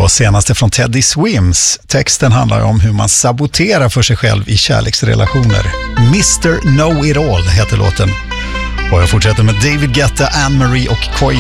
Och senast är från Teddy Swims. Texten handlar om hur man saboterar för sig själv i kärleksrelationer. Mr. Know It All heter låten. Och jag fortsätter med David Guetta, Anne Marie och Coil